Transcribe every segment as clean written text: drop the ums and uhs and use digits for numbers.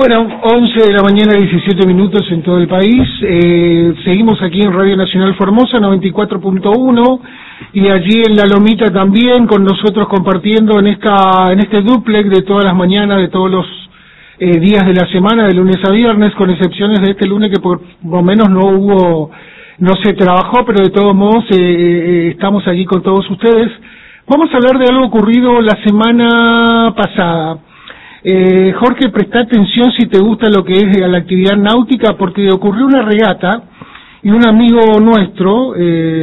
Bueno, 11 de la mañana, 17 minutos en todo el país. Seguimos aquí en Radio Nacional Formosa, 94.1, y allí en La Lomita también, con nosotros compartiendo en este dúplex de todas las mañanas, de todos los días de la semana, de lunes a viernes, con excepciones de este lunes que por lo menos no se trabajó, pero de todos modos estamos allí con todos ustedes. Vamos a hablar de algo ocurrido la semana pasada. Jorge, presta atención si te gusta lo que es la actividad náutica, porque ocurrió una regata y un amigo nuestro,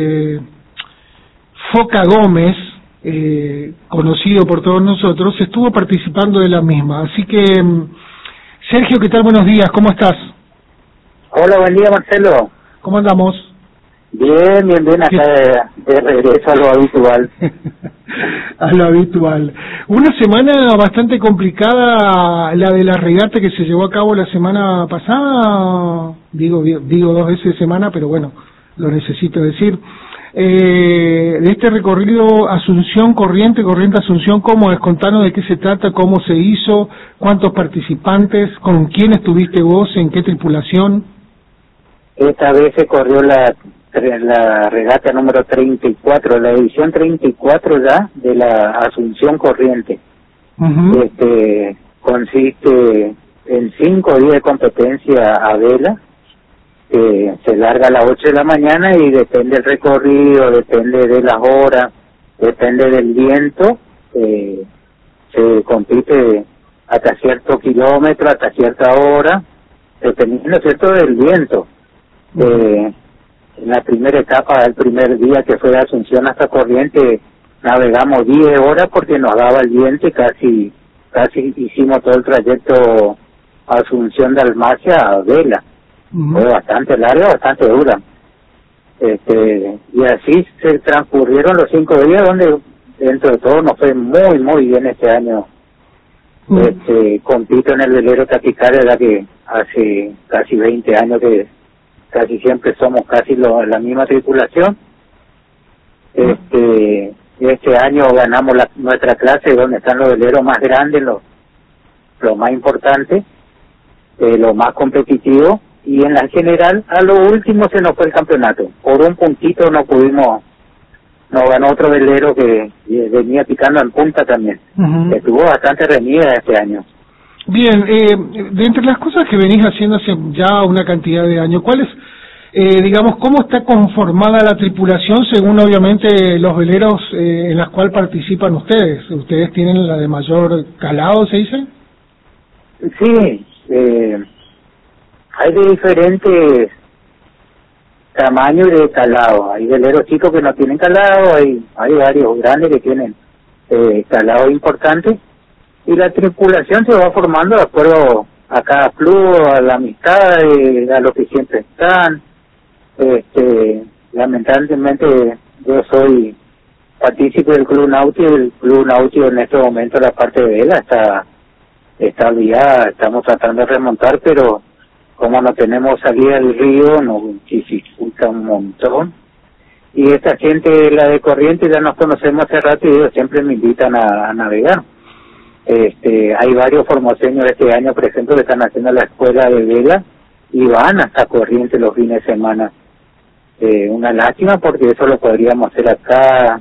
Foca Gómez, conocido por todos nosotros, estuvo participando de la misma. Así que, Sergio, ¿qué tal? Buenos días, ¿cómo estás? Hola, buen día, Marcelo. ¿Cómo andamos? Bien, acá de regreso a lo habitual. A lo habitual. Una semana bastante complicada la de la regata que se llevó a cabo la semana pasada, digo 2 veces semana, pero bueno, lo necesito decir. De este recorrido Asunción Corriente Asunción, ¿cómo es? Contanos de qué se trata, cómo se hizo, cuántos participantes, con quién estuviste vos, en qué tripulación. Esta vez se corrió la regata número 34, la edición 34 ya de la Asunción Corriente. Consiste en 5 días de competencia a vela, se larga a las 8 de la mañana y depende del recorrido, depende de las horas, depende del viento, se compite hasta cierto kilómetro, hasta cierta hora, dependiendo, ¿cierto?, del viento. En la primera etapa, el primer día que fue de Asunción hasta Corriente, navegamos 10 horas porque nos daba el viento y casi hicimos todo el trayecto Asunción de Almacia a vela. Fue bastante larga, bastante dura. Y así se transcurrieron los 5 días, donde dentro de todo nos fue muy, muy bien este año. Compito en el velero Taticaria, ya que hace casi 20 años que casi siempre somos casi la misma tripulación. Este año ganamos nuestra clase, donde están los veleros más grandes, lo más importante, lo más competitivo, y en la general a lo último se nos fue el campeonato. Por un puntito nos ganó otro velero que venía picando en punta también. Estuvo bastante reñida este año. Bien, de entre las cosas que venís haciendo hace ya una cantidad de años, ¿cuál es, digamos, cómo está conformada la tripulación según obviamente los veleros en las cuales participan ustedes? ¿Ustedes tienen la de mayor calado, se dice? Sí, hay de diferentes tamaños y de calado. Hay veleros chicos que no tienen calado, hay varios grandes que tienen calado importante. Y la tripulación se va formando de acuerdo a cada club, a la amistad, a lo que siempre están. Lamentablemente yo soy partícipe del Club Náutico, y el Club Náutico en este momento la parte de vela está olvidada, estamos tratando de remontar, pero como no tenemos salida del río nos dificulta un montón. Y esta gente, la de Corriente, ya nos conocemos hace rato y ellos siempre me invitan a navegar. Hay varios formoseños este año, por ejemplo, que están haciendo la escuela de vela y van hasta Corriente los fines de semana. Una lástima porque eso lo podríamos hacer acá.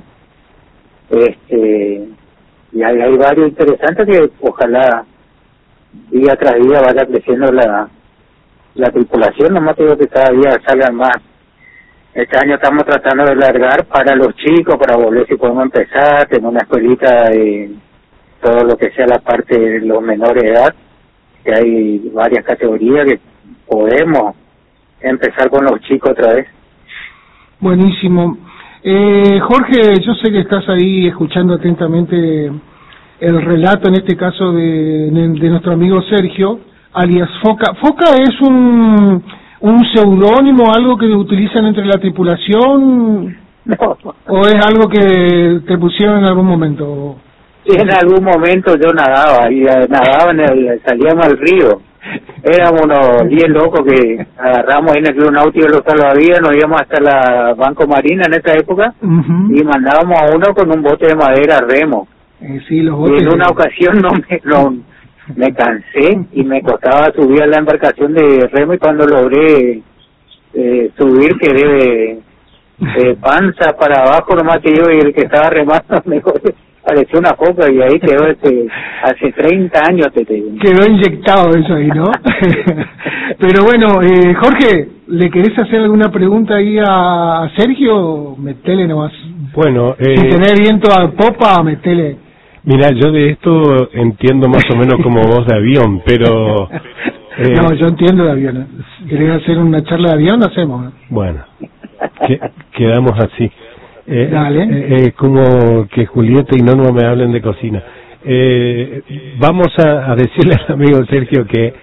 Y hay varios interesantes que ojalá día tras día vaya creciendo la tripulación. Nomás te digo que cada día salgan más. Este año estamos tratando de largar para los chicos, para volver si podemos empezar, tener una escuelita de todo lo que sea la parte de los menores de edad, que hay varias categorías que podemos empezar con los chicos otra vez. Buenísimo. Jorge, yo sé que estás ahí escuchando atentamente el relato, en este caso de nuestro amigo Sergio, alias Foca. ¿Foca es un seudónimo, algo que utilizan entre la tripulación? No. ¿O es algo que te pusieron en algún momento? En algún momento yo nadaba, salíamos al río. Éramos unos 10 locos que agarramos ahí en el Club Náutico de los Salvavidas, nos íbamos hasta la Banco Marina en esa época, y mandábamos a uno con un bote de madera a remo. Sí, los botes. Y en una ocasión me cansé y me costaba subir a la embarcación de remo, y cuando logré subir quedé panza para abajo nomás que yo, y el que estaba remando me pareció una foca, y ahí quedó hace 30 años te digo. Quedó inyectado eso ahí, ¿no? Pero bueno, Jorge, ¿le querés hacer alguna pregunta ahí a Sergio? Metele nomás. Bueno, si tenés viento a popa, metele. Mira, yo de esto entiendo más o menos como vos de avión, pero... no, yo entiendo de avión. ¿Querés hacer una charla de avión? Hacemos. Bueno, quedamos así. Dale. Como que Julieta y Norma me hablen de cocina. Vamos a decirle al amigo Sergio que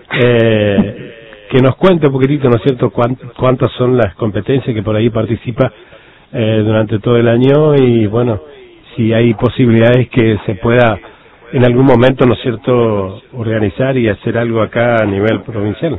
nos cuente un poquitito, ¿no es cierto?, cuántas son las competencias que por ahí participa durante todo el año, y bueno, si hay posibilidades que se pueda en algún momento, ¿no es cierto?, organizar y hacer algo acá a nivel provincial.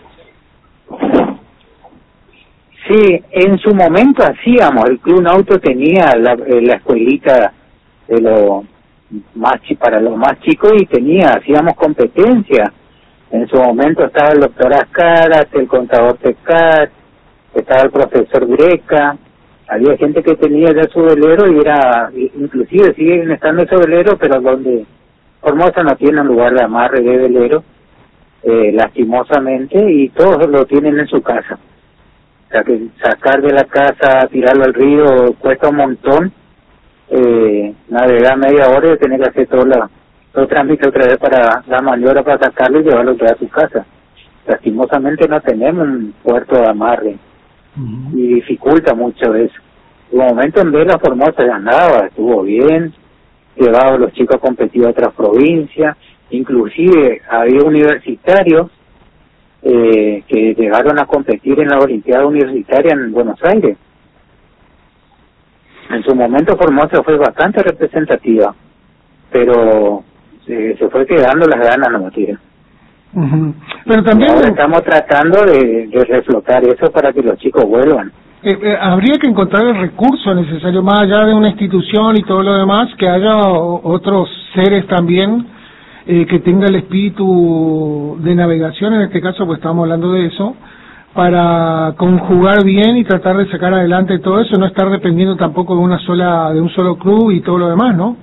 Sí, en su momento hacíamos, el Club Nauto tenía la escuelita de para los más chicos, y hacíamos competencia. En su momento estaba el doctor Ascaras, el contador Tecat, estaba el profesor Greca, había gente que tenía ya su velero, y inclusive siguen estando esos veleros, pero donde Formosa no tiene un lugar de amarre de velero, lastimosamente, y todos lo tienen en su casa. O sea que sacar de la casa, tirarlo al río, cuesta un montón, navegar media hora y tener que hacer todo trámite otra vez para la maniobra, para sacarlo y llevarlo a su casa. Lastimosamente no tenemos un puerto de amarre, y dificulta mucho eso. En un momento en Vela Formosa ya andaba, estuvo bien, llevaba a los chicos a competir a otras provincias, inclusive había universitarios que llegaron a competir en la Olimpiada Universitaria en Buenos Aires. En su momento Formosa fue bastante representativa, pero se fue quedando las ganas, no me tira. Pero también ahora estamos tratando de reflotar eso para que los chicos vuelvan. Habría que encontrar el recurso necesario, más allá de una institución y todo lo demás, que haya otros seres también que tenga el espíritu de navegación, en este caso pues estamos hablando de eso, para conjugar bien y tratar de sacar adelante todo eso, no estar dependiendo tampoco de un solo club y todo lo demás, ¿no?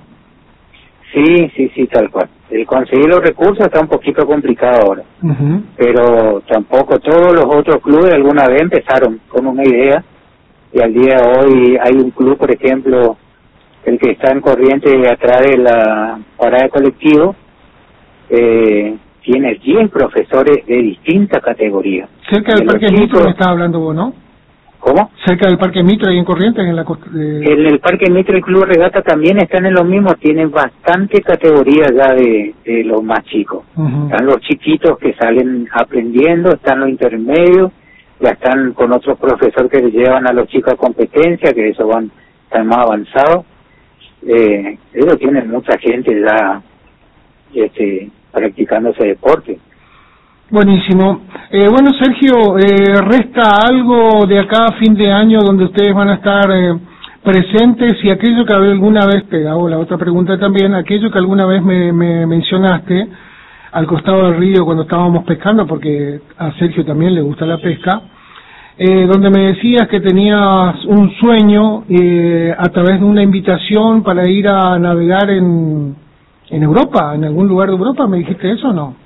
Sí, tal cual. El conseguir los recursos está un poquito complicado ahora, pero tampoco todos los otros clubes alguna vez empezaron con una idea, y al día de hoy hay un club, por ejemplo, el que está en Corrientes atrás de la parada de colectivo, tiene 10 profesores de distintas categorías. Cerca del Parque Mitre me estaba hablando vos, ¿no? ¿Cómo? Cerca del Parque Mitre, ahí en Corrientes, en la costa En el Parque Mitre, el Club Regata también están en lo mismo, tienen bastante categorías ya de los más chicos. Están los chiquitos que salen aprendiendo, están los intermedios, ya están con otros profesores que les llevan a los chicos a competencia, que eso están más avanzados. Ellos tienen mucha gente ya practicando ese deporte. Buenísimo. Bueno, Sergio, ¿resta algo de acá a fin de año donde ustedes van a estar presentes? Y aquello que alguna vez, te hago la otra pregunta también, aquello que alguna vez me mencionaste al costado del río cuando estábamos pescando, porque a Sergio también le gusta la pesca, donde me decías que tenías un sueño a través de una invitación para ir a navegar en Europa, en algún lugar de Europa. ¿Me dijiste eso o no?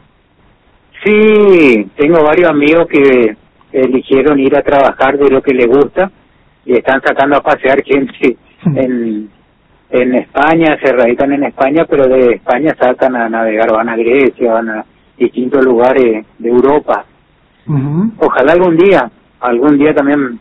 Sí, tengo varios amigos que eligieron ir a trabajar de lo que les gusta y están sacando a pasear gente en España, se radican en España, pero de España sacan a navegar, van a Grecia, van a distintos lugares de Europa. Ojalá algún día también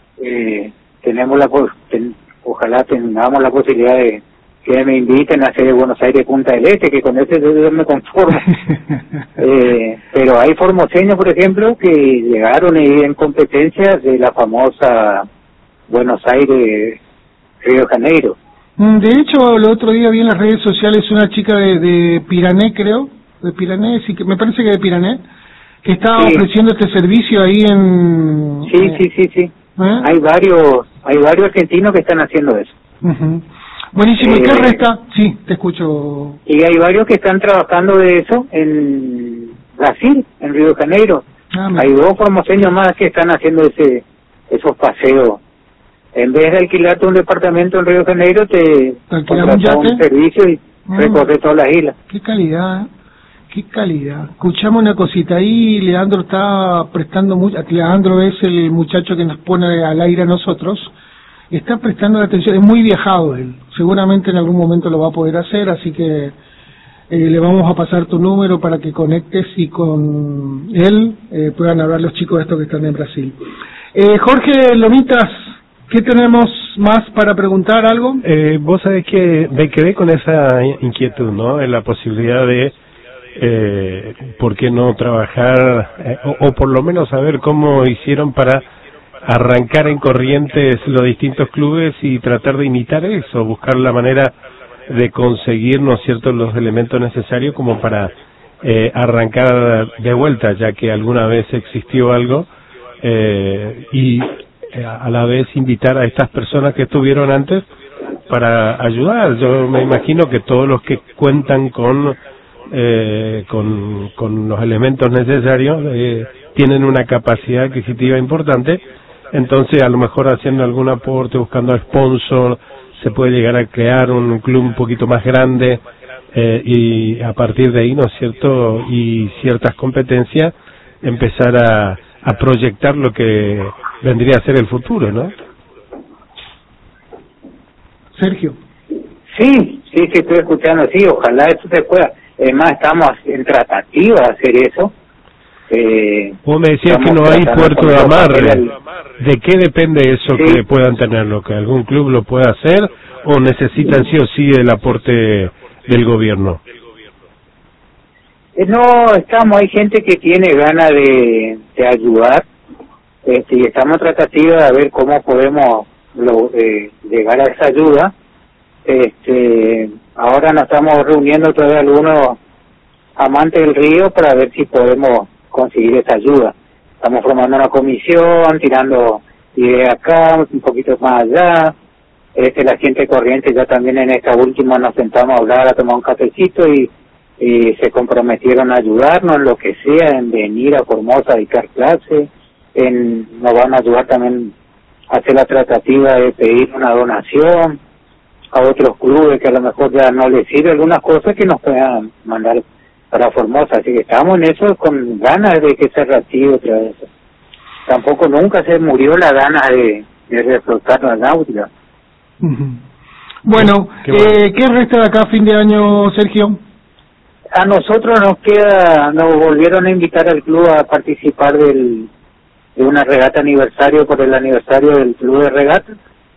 ojalá tengamos la posibilidad de que me inviten a hacer de Buenos Aires Punta del Este, que con ese yo me conformo. Pero hay formoseños, por ejemplo, que llegaron en competencias de la famosa Buenos Aires Río de Janeiro. De hecho, el otro día vi en las redes sociales una chica de Pirané, creo, de Pirané, sí, que me parece que de Pirané, que estaba ofreciendo este servicio ahí en... Sí. Hay varios argentinos que están haciendo eso. Buenísimo, ¿y qué resta? Sí, te escucho. Y hay varios que están trabajando de eso en Brasil, en Río de Janeiro. Hay 2 formoseños más que están haciendo esos paseos. En vez de alquilarte un departamento en Río de Janeiro, te contratas un servicio y recorres todas las islas. Qué calidad, qué calidad. Escuchamos una cosita ahí, Leandro está prestando mucho, Leandro es el muchacho que nos pone al aire a nosotros, está prestando atención, es muy viajado él, seguramente en algún momento lo va a poder hacer, así que le vamos a pasar tu número para que conectes y con él puedan hablar los chicos de estos que están en Brasil. Jorge Lomitas, ¿qué tenemos más para preguntar? ¿Algo? Vos sabés que me quedé con esa inquietud, ¿no? En la posibilidad de, ¿por qué no trabajar, o por lo menos saber cómo hicieron para arrancar en Corrientes los distintos clubes y tratar de imitar eso, buscar la manera de conseguir, ¿no es cierto?, los elementos necesarios como para arrancar de vuelta, ya que alguna vez existió algo, y a la vez invitar a estas personas que estuvieron antes para ayudar. Yo me imagino que todos los que cuentan con los elementos necesarios tienen una capacidad adquisitiva importante, entonces a lo mejor haciendo algún aporte, buscando sponsor, se puede llegar a crear un club un poquito más grande, y a partir de ahí, ¿no es cierto?, y ciertas competencias, empezar a proyectar lo que vendría a ser el futuro, ¿no? Sergio. Sí, estoy escuchando, sí, ojalá eso se pueda. Además, estamos en tratativa de hacer eso. Vos me decías que no hay puerto de amarre. ¿De qué depende eso que puedan tenerlo? ¿Que algún club lo pueda hacer o necesitan sí o sí el aporte del gobierno? No, hay gente que tiene ganas de ayudar, y estamos en tratativa de ver cómo podemos llegar a esa ayuda. Ahora nos estamos reuniendo todavía algunos amantes del río para ver si podemos conseguir esa ayuda. Estamos formando una comisión, tirando ideas acá, un poquito más allá. La gente corriente ya también en esta última nos sentamos a hablar, a tomar un cafecito y se comprometieron a ayudarnos en lo que sea, en venir a Formosa a dictar clases, nos van a ayudar también a hacer la tratativa de pedir una donación a otros clubes que a lo mejor ya no les sirve algunas cosas que nos puedan mandar para Formosa, así que estamos en eso con ganas de que se reactive otra vez. Tampoco nunca se murió la gana de reflotar la náutica. Bueno, ¿qué resta de acá a fin de año, Sergio? A nosotros nos volvieron a invitar al club a participar de una regata aniversario por el aniversario del club de regata,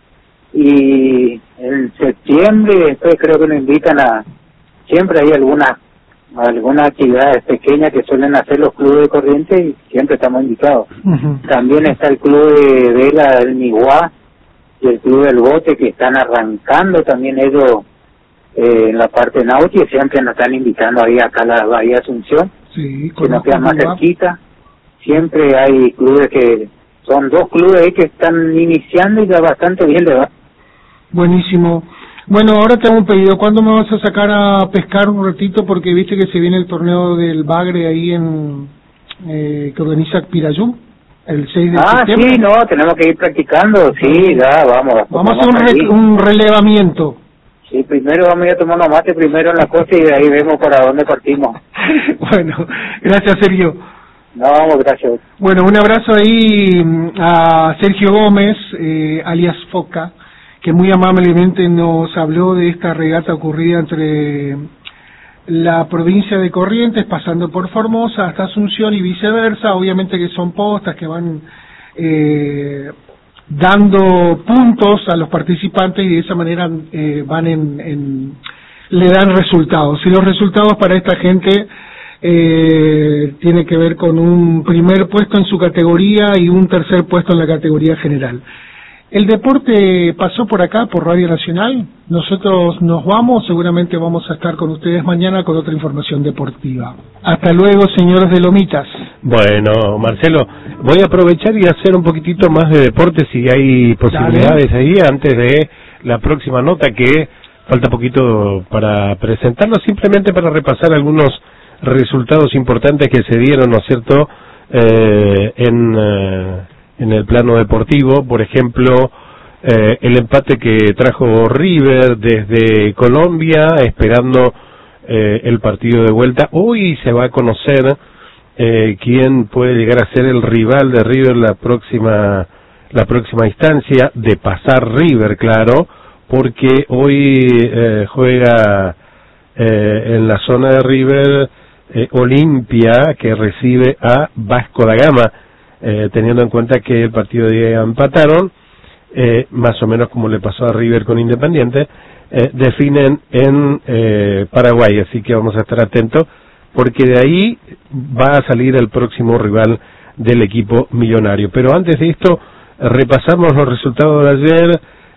y en septiembre después creo que nos invitan siempre hay algunas actividades pequeñas que suelen hacer los clubes de Corrientes y siempre estamos invitados. También está el club de vela del Miguá y el club del Bote que están arrancando también ellos en la parte náutica, siempre nos están invitando ahí acá a la Bahía Asunción, que nos queda más cerquita. Siempre hay clubes son 2 clubes ahí que están iniciando y ya bastante bien le va. Buenísimo. Bueno, ahora te hago un pedido. ¿Cuándo me vas a sacar a pescar un ratito? Porque viste que se viene el torneo del Bagre ahí que organiza Pirayú, el 6 de septiembre. Sí, no, tenemos que ir practicando, sí, ya, vamos. Vamos a hacer un relevamiento. Sí, primero vamos a ir a tomar unos mates primero en la costa y de ahí vemos para dónde partimos. Bueno, gracias, Sergio. No, gracias. Bueno, un abrazo ahí a Sergio Gómez, alias Foca, que muy amablemente nos habló de esta regata ocurrida entre la provincia de Corrientes, pasando por Formosa hasta Asunción y viceversa. Obviamente que son postas que van dando puntos a los participantes y de esa manera le dan resultados. Y los resultados para esta gente tiene que ver con un primer puesto en su categoría y un tercer puesto en la categoría general. El deporte pasó por acá, por Radio Nacional. Nosotros nos vamos, seguramente vamos a estar con ustedes mañana con otra información deportiva. Hasta luego, señores de Lomitas. Bueno, Marcelo, voy a aprovechar y hacer un poquitito más de deporte si hay posibilidades. Dale. Ahí antes de la próxima nota, que falta poquito para presentarlo, simplemente para repasar algunos resultados importantes que se dieron, ¿no es cierto?, en el plano deportivo. Por ejemplo, el empate que trajo River desde Colombia, esperando el partido de vuelta. Hoy se va a conocer quién puede llegar a ser el rival de River la próxima instancia, de pasar River, claro, porque hoy juega en la zona de River Olimpia, que recibe a Vasco da Gama, teniendo en cuenta que el partido de día empataron, más o menos como le pasó a River con Independiente, definen en Paraguay, así que vamos a estar atentos, porque de ahí va a salir el próximo rival del equipo millonario. Pero antes de esto, repasamos los resultados de ayer.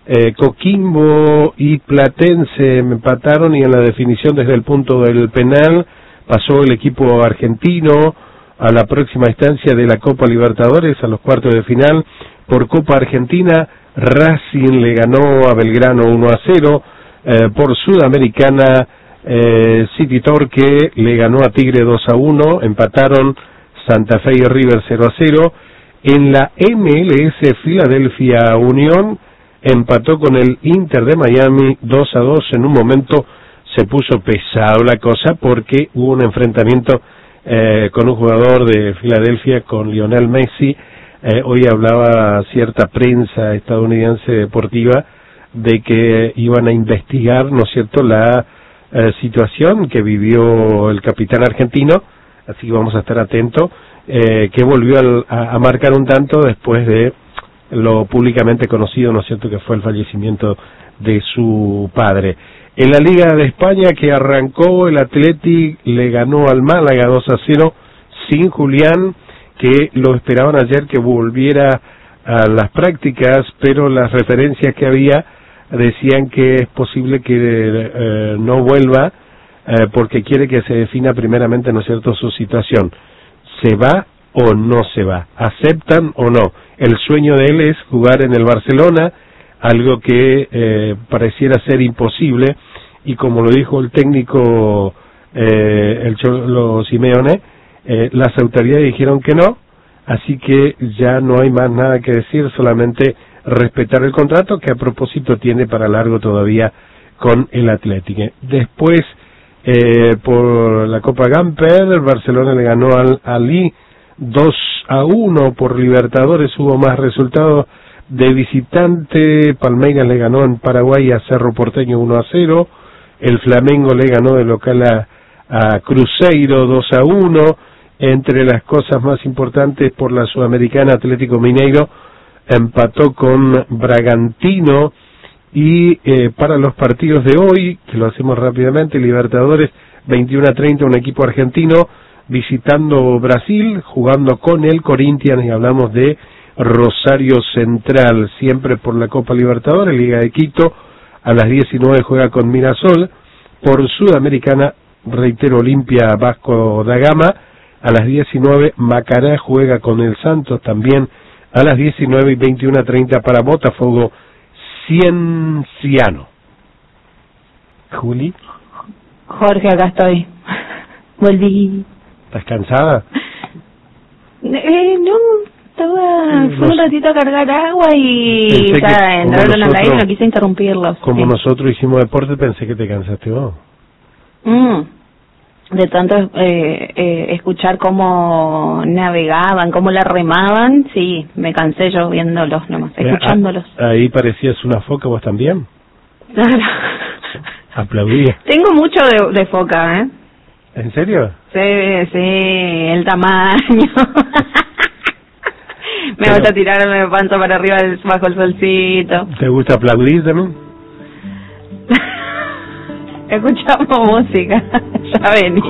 Coquimbo y Platense empataron, y en la definición desde el punto del penal pasó el equipo argentino a la próxima instancia de la Copa Libertadores, a los cuartos de final. Por Copa Argentina, Racing le ganó a Belgrano 1-0, por Sudamericana, City Torque le ganó a Tigre 2-1, empataron Santa Fe y River 0-0, en la MLS Philadelphia Unión empató con el Inter de Miami 2-2, en un momento se puso pesado la cosa porque hubo un enfrentamiento con un jugador de Filadelfia, con Lionel Messi. Hoy hablaba cierta prensa estadounidense deportiva de que iban a investigar, ¿no es cierto?, la situación que vivió el capitán argentino, así que vamos a estar atentos, que volvió a marcar un tanto después de lo públicamente conocido, ¿no es cierto?, que fue el fallecimiento de su padre. En la Liga de España, que arrancó, el Athletic le ganó al Málaga 2-0 sin Julián, que lo esperaban ayer que volviera a las prácticas, pero las referencias que había decían que es posible que no vuelva, porque quiere que se defina primeramente, ¿no es cierto?, su situación. ¿Se va o no se va? ¿Aceptan o no? El sueño de él es jugar en el Barcelona, algo que pareciera ser imposible, y como lo dijo el técnico el Cholo Simeone, las autoridades dijeron que no, así que ya no hay más nada que decir, solamente respetar el contrato, que a propósito tiene para largo todavía con el Atlético. Después, por la Copa Gamper, el Barcelona le ganó al Ali 2-1. Por Libertadores hubo más resultados de visitante. Palmeiras le ganó en Paraguay a Cerro Porteño 1-0. El Flamengo le ganó de local a Cruzeiro 2-1. Entre las cosas más importantes, por la Sudamericana, Atlético Mineiro empató con Bragantino. Y para los partidos de hoy, que lo hacemos rápidamente, Libertadores 21-30, un equipo argentino visitando Brasil, jugando con el Corinthians, y hablamos de Rosario Central. Siempre por la Copa Libertadores, Liga de Quito, a las 19 juega con Mirasol. Por Sudamericana, reitero, Olimpia Vasco da Gama, a las 19 Macará juega con el Santos, también a las 19, y 21:30 para Botafogo Cienciano. Juli. Jorge, acá estoy. Volví. ¿Estás cansada? No, fue un ratito a cargar agua y ya entraron al aire, no quise interrumpirlos. Como nosotros hicimos deporte, pensé que te cansaste vos. De tanto escuchar cómo navegaban, cómo la remaban, sí, me cansé yo viéndolos nomás, escuchándolos. Ahí parecías una foca, vos también. Claro. Aplaudía. Tengo mucho de foca, ¿eh? ¿En serio? Sí, el tamaño. Me gusta tirarme de panza para arriba bajo el solcito. ¿Te gusta aplaudir también? Escuchamos música, ya vení.